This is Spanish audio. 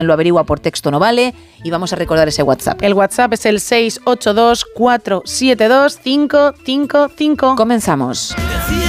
lo averigua por texto no vale y vamos a recordar ese WhatsApp. El WhatsApp es el 682 472 555. Comenzamos.